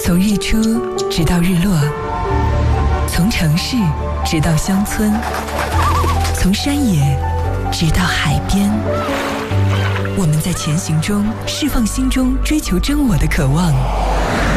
从日出直到日落，从城市直到乡村，从山野直到海边，我们在前行中释放心中追求真我的渴望。